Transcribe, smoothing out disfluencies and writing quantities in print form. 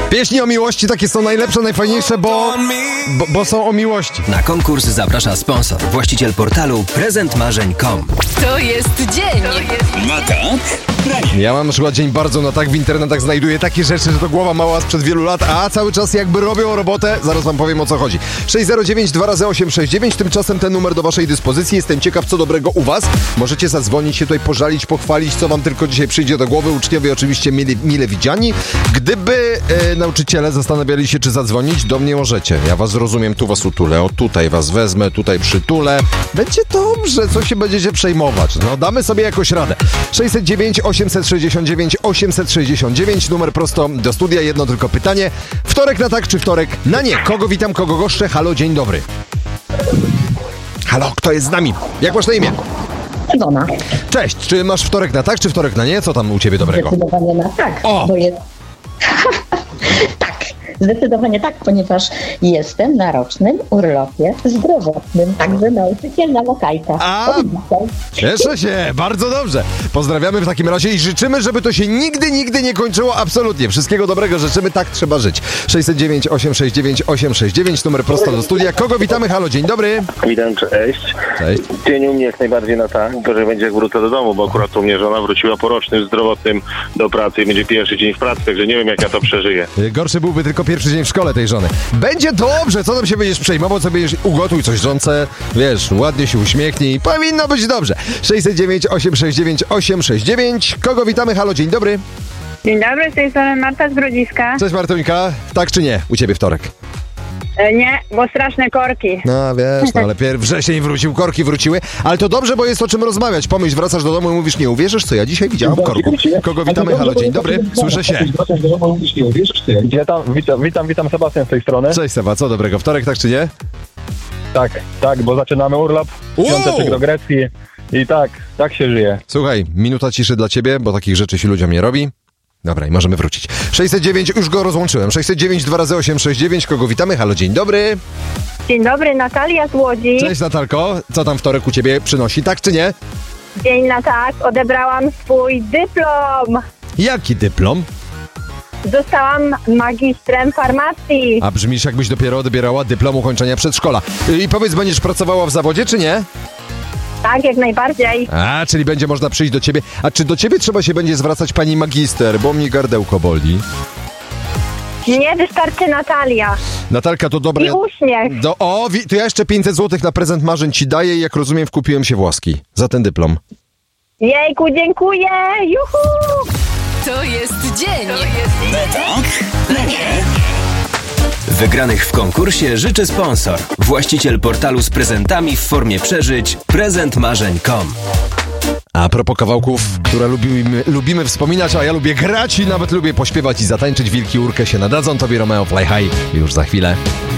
Pieśni o miłości takie są najlepsze, najfajniejsze, bo są o miłości. Na konkurs zaprasza sponsor, właściciel portalu prezentmarzeń.com. To jest dzień. Na tak? Ja mam na przykład dzień bardzo na tak, w internetach znajduję takie rzeczy, że to głowa mała sprzed wielu lat, a cały czas jakby robią robotę. Zaraz wam powiem, o co chodzi. 609 2x869, tymczasem ten numer do waszej dyspozycji. Jestem ciekaw, co dobrego u was. Możecie zadzwonić się tutaj, pożalić, pochwalić, co wam tylko dzisiaj przyjdzie do głowy. Uczniowie oczywiście mile widziani. Gdyby nauczyciele zastanawiali się, czy zadzwonić, do mnie możecie. Ja was rozumiem, tu was utulę, o tutaj was wezmę, tutaj przytulę. Będzie dobrze, co się będziecie przejmować. No damy sobie jakoś radę. 609 869 869, numer prosto do studia. Jedno tylko pytanie. Wtorek na tak, czy wtorek na nie? Kogo witam, kogo goszczę? Halo, dzień dobry. Halo, kto jest z nami? Jak masz na imię? Iwona. Cześć, czy masz wtorek na tak, czy wtorek na nie? Co tam u ciebie dobrego? Zdecydowanie na tak, O! bo jest... Tak, zdecydowanie tak, ponieważ jestem na rocznym urlopie zdrowotnym, także nauczycielna lokajka. A! Cieszę się, bardzo dobrze. Pozdrawiamy w takim razie i życzymy, żeby to się nigdy nie kończyło, absolutnie. Wszystkiego dobrego życzymy, tak trzeba żyć. 609 869 869, numer prosto do studia. Kogo witamy? Halo, dzień dobry. Witam, cześć. Cześć. Dzień u mnie jak najbardziej na tak, to że będzie jak wrócę do domu, bo akurat u mnie żona wróciła po rocznym zdrowotnym do pracy i będzie pierwszy dzień w pracy, także nie wiem jak ja to przeżyję. Gorszy byłby tylko pierwszy dzień w szkole tej żony. Będzie dobrze, co tam się będziesz przejmował, co będziesz, ugotuj coś żonce, wiesz, ładnie się uśmiechnij i powinno być dobrze. 609 869 869. Kogo witamy? Halo, dzień dobry. Dzień dobry, z tej strony Marta z Grodziska. Cześć Martuńka, tak czy nie? U ciebie wtorek? Nie, bo straszne korki. No wiesz, no ale wrzesień wrócił, korki wróciły, ale to dobrze, bo jest o czym rozmawiać. Pomyśl, wracasz do domu i mówisz, nie uwierzysz, co ja dzisiaj widziałam korków. Kogo witamy? Halo, dzień dobry, słyszę się. Witam Sebastian z tej strony. Cześć Seba, co dobrego? Wtorek, tak czy nie? Tak, bo zaczynamy urlop, piąteczek do Grecji i tak się żyje. Słuchaj, minuta ciszy dla ciebie, bo takich rzeczy się ludziom nie robi. Dobra, i możemy wrócić. 609, już go rozłączyłem. 609 2x869, kogo witamy? Halo, dzień dobry. Dzień dobry, Natalia z Łodzi. Cześć Natalko, co tam wtorek u ciebie przynosi, tak czy nie? Dzień na tak, odebrałam swój dyplom. Jaki dyplom? Zostałam magistrem farmacji. A brzmisz jakbyś dopiero odbierała dyplom ukończenia przedszkola. I powiedz, będziesz pracowała w zawodzie, czy nie? Tak, jak najbardziej. A, czyli będzie można przyjść do ciebie. A czy do ciebie trzeba się będzie zwracać pani magister, bo mnie gardełko boli? Nie, wystarczy Natalia. Natalka, to dobre. I uśmiech. To ja jeszcze 500 zł na prezent marzeń ci daję i jak rozumiem wkupiłem się włoski za ten dyplom. Jejku, dziękuję. Juhu! To jest dzień. Na tak? Na nie? Wygranych w konkursie życzy sponsor, właściciel portalu z prezentami w formie przeżyć prezentmarzeń.com. A propos kawałków, które lubimy wspominać, a ja lubię grać i nawet lubię pośpiewać i zatańczyć. Wilki Urkę się nadadzą, tobie Romeo Fly High już za chwilę.